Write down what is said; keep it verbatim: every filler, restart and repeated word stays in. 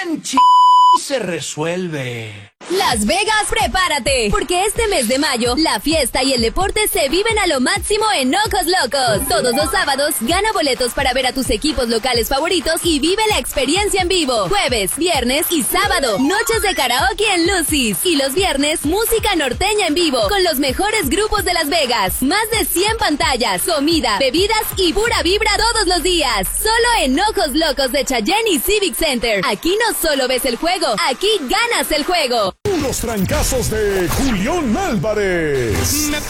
en ch... se resuelve. Las Vegas, prepárate, porque este mes de mayo, la fiesta y el deporte se viven a lo máximo en Ojos Locos. Todos los sábados, gana boletos para ver a tus equipos locales favoritos y vive la experiencia en vivo. Jueves, viernes y sábado, noches de karaoke en Lucy's. Y los viernes, música norteña en vivo, con los mejores grupos de Las Vegas. Más de cien pantallas, comida, bebidas y pura vibra todos los días. Solo en Ojos Locos de Cheyenne y Civic Center. Aquí no solo ves el juego, aquí ganas el juego. Los trancazos de Julián Álvarez.